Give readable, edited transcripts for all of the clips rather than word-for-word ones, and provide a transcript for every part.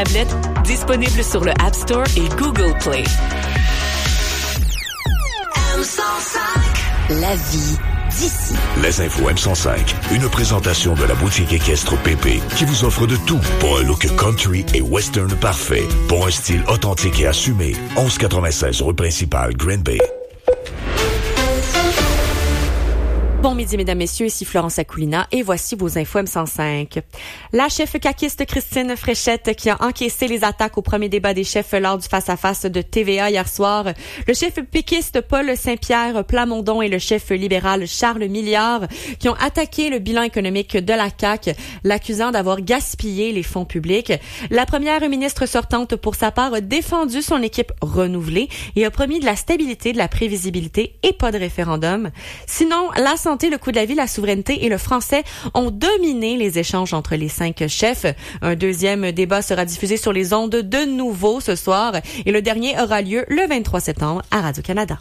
Tablette, disponible sur le App Store et Google Play. La vie d'ici. Les infos M105, une présentation de la boutique équestre PP qui vous offre de tout pour un look country et western parfait, pour un style authentique et assumé. 1196 rue principale, Green Bay. Bon midi, mesdames, messieurs, ici Florence Akoulina et voici vos infos M105. La chef caquiste Christine Fréchette qui a encaissé les attaques au premier débat des chefs lors du face-à-face de TVA hier soir. Le chef péquiste Paul Saint-Pierre Plamondon et le chef libéral Charles Milliard qui ont attaqué le bilan économique de la CAQ, l'accusant d'avoir gaspillé les fonds publics. La première ministre sortante, pour sa part, a défendu son équipe renouvelée et a promis de la stabilité, de la prévisibilité et pas de référendum. Sinon, la santé, le coût de la vie, la souveraineté et le français ont dominé les échanges entre les 5 chefs. Un deuxième débat sera diffusé sur les ondes de nouveau ce soir et le dernier aura lieu le 23 septembre à Radio-Canada.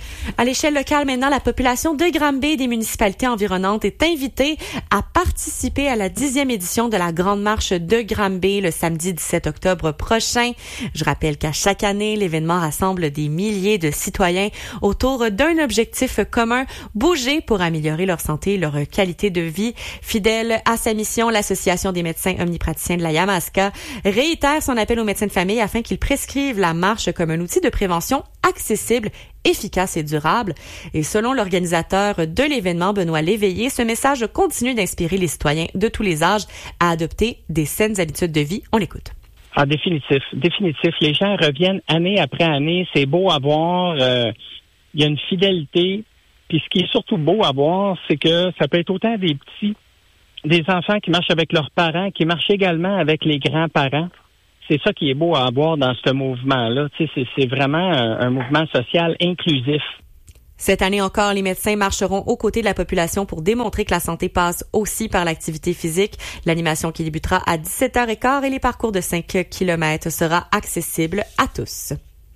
À l'échelle locale, maintenant, la population de Granby et des municipalités environnantes est invitée à participer à la 10e édition de la Grande Marche de Granby le samedi 17 octobre prochain. Je rappelle qu'à chaque année, l'événement rassemble des milliers de citoyens autour d'un objectif commun, bouger pour améliorer leur santé et leur qualité de vie. Fidèle à sa mission, l'Association des médecins omnipraticiens de la Yamaska réitère son appel aux médecins de famille afin qu'ils prescrivent la marche comme un outil de prévention accessible, efficace et durable. Et selon l'organisateur de l'événement, Benoît Léveillé, ce message continue d'inspirer les citoyens de tous les âges à adopter des saines habitudes de vie. On l'écoute. Ah, définitif. Les gens reviennent année après année. C'est beau à voir. Il y a une fidélité. Puis ce qui est surtout beau à voir, c'est que ça peut être autant des petits, des enfants qui marchent avec leurs parents, qui marchent également avec les grands-parents. C'est ça qui est beau à voir dans ce mouvement-là. Tu sais, c'est vraiment un mouvement social inclusif. Cette année encore, les médecins marcheront aux côtés de la population pour démontrer que la santé passe aussi par l'activité physique. L'animation qui débutera à 17h15 et les parcours de 5 km sera accessible à tous.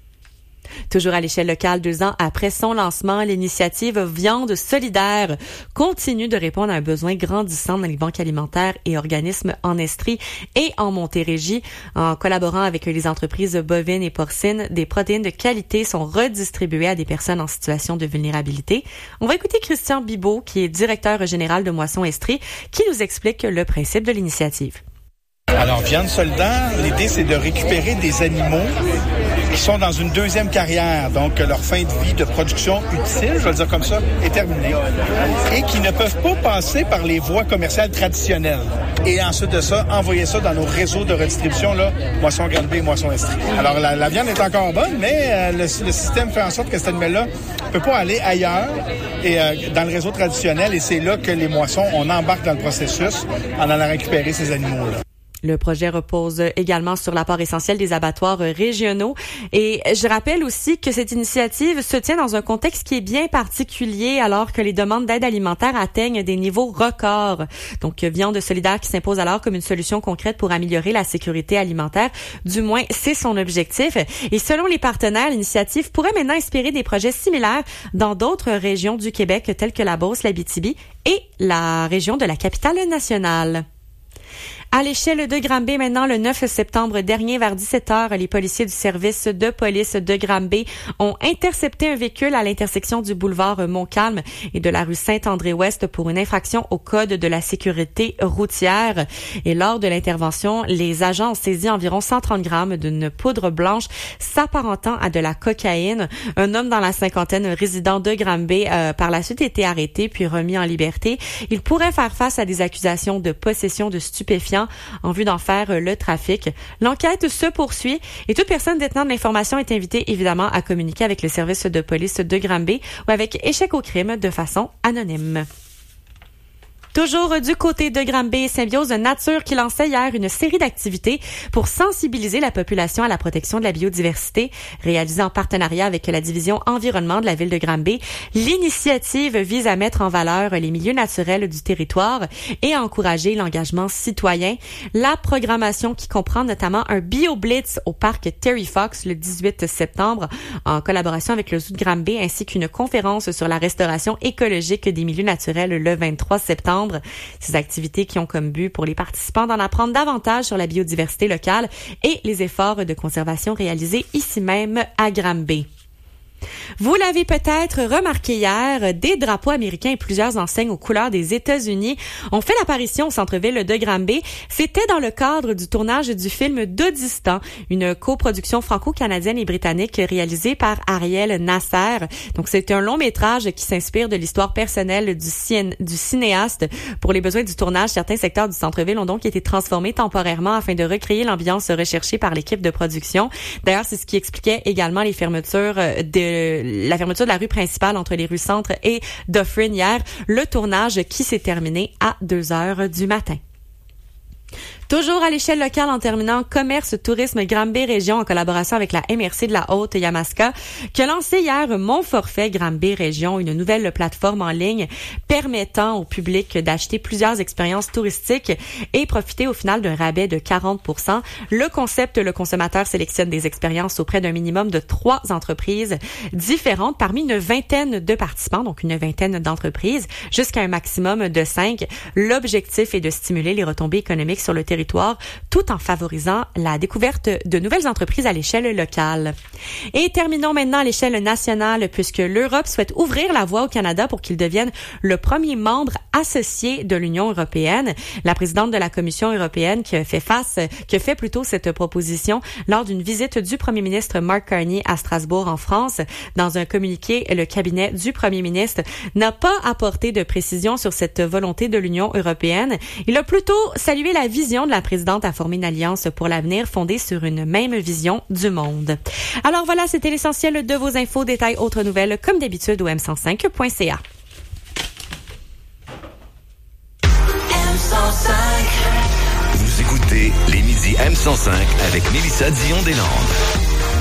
Toujours à l'échelle locale, 2 ans après son lancement, l'initiative Viande solidaire continue de répondre à un besoin grandissant dans les banques alimentaires et organismes en Estrie et en Montérégie. En collaborant avec les entreprises bovines et porcines, des protéines de qualité sont redistribuées à des personnes en situation de vulnérabilité. On va écouter Christian Bibeau, qui est directeur général de Moisson Estrie, qui nous explique le principe de l'initiative. Alors, Viande solidaire, l'idée, c'est de récupérer des animaux qui sont dans une deuxième carrière, donc leur fin de vie de production utile, je vais le dire comme ça, est terminée, et qui ne peuvent pas passer par les voies commerciales traditionnelles. Et ensuite de ça, envoyer ça dans nos réseaux de redistribution, là, Moisson Granby et Moisson Estrie. Alors, la viande est encore bonne, mais le système fait en sorte que cet animal-là ne peut pas aller ailleurs et dans le réseau traditionnel, et c'est là que les moissons, on embarque dans le processus en allant récupérer ces animaux-là. Le projet repose également sur l'apport essentiel des abattoirs régionaux. Et je rappelle aussi que cette initiative se tient dans un contexte qui est bien particulier alors que les demandes d'aide alimentaire atteignent des niveaux records. Donc, Viande solidaire qui s'impose alors comme une solution concrète pour améliorer la sécurité alimentaire. Du moins, c'est son objectif. Et selon les partenaires, l'initiative pourrait maintenant inspirer des projets similaires dans d'autres régions du Québec telles que la Beauce, l'Abitibi et la région de la Capitale-Nationale. À l'échelle de Granby, maintenant, le 9 septembre dernier, vers 17h, les policiers du service de police de Granby ont intercepté un véhicule à l'intersection du boulevard Montcalm et de la rue Saint-André-Ouest pour une infraction au code de la sécurité routière. Et lors de l'intervention, les agents ont saisi environ 130 grammes d'une poudre blanche s'apparentant à de la cocaïne. Un homme dans la cinquantaine, résident de Granby, par la suite été arrêté puis remis en liberté. Il pourrait faire face à des accusations de possession de stupéfiants en vue d'en faire le trafic. L'enquête se poursuit et toute personne détenant de l'information est invitée évidemment à communiquer avec le service de police de Granby ou avec Échec au crime de façon anonyme. Toujours du côté de Granby, Symbiose Nature qui lançait hier une série d'activités pour sensibiliser la population à la protection de la biodiversité, réalisée en partenariat avec la division environnement de la ville de Granby. L'initiative vise à mettre en valeur les milieux naturels du territoire et à encourager l'engagement citoyen. La programmation qui comprend notamment un BioBlitz au parc Terry Fox le 18 septembre en collaboration avec le Zoo de Granby ainsi qu'une conférence sur la restauration écologique des milieux naturels le 23 septembre. septembre. Ces activités qui ont comme but pour les participants d'en apprendre davantage sur la biodiversité locale et les efforts de conservation réalisés ici même à Granby. Vous l'avez peut-être remarqué hier, des drapeaux américains et plusieurs enseignes aux couleurs des États-Unis ont fait l'apparition au centre-ville de Granby. C'était dans le cadre du tournage du film Dodistan, une coproduction franco-canadienne et britannique réalisée par Ariel Nasser. Donc c'est un long métrage qui s'inspire de l'histoire personnelle du cinéaste. Pour les besoins du tournage, certains secteurs du centre-ville ont donc été transformés temporairement afin de recréer l'ambiance recherchée par l'équipe de production. D'ailleurs, c'est ce qui expliquait également les fermetures la fermeture de la rue principale entre les rues Centre et Dufferin hier, le tournage qui s'est terminé à 2h du matin. Toujours à l'échelle locale en terminant, Commerce Tourisme Granby Région en collaboration avec la MRC de la Haute-Yamaska qui a lancé hier Mon Forfait Granby Région, une nouvelle plateforme en ligne permettant au public d'acheter plusieurs expériences touristiques et profiter au final d'un rabais de 40%. Le concept, le consommateur sélectionne des expériences auprès d'un minimum de 3 entreprises différentes parmi une vingtaine de participants, donc une vingtaine d'entreprises, jusqu'à un maximum de 5. L'objectif est de stimuler les retombées économiques sur le territoire tout en favorisant la découverte de nouvelles entreprises à l'échelle locale. Et terminons maintenant à l'échelle nationale puisque l'Europe souhaite ouvrir la voie au Canada pour qu'il devienne le premier membre associé de l'Union européenne. La présidente de la Commission européenne qui a fait plutôt cette proposition lors d'une visite du premier ministre Mark Carney à Strasbourg en France. Dans un communiqué, le cabinet du premier ministre n'a pas apporté de précision sur cette volonté de l'Union européenne. Il a plutôt salué la vision de la présidente à former une alliance pour l'avenir fondée sur une même vision du monde. Alors voilà, c'était l'essentiel de vos infos, détails, autres nouvelles, comme d'habitude au m105.ca. Vous écoutez les midis M105 avec Mélissa Dion-Deslandes.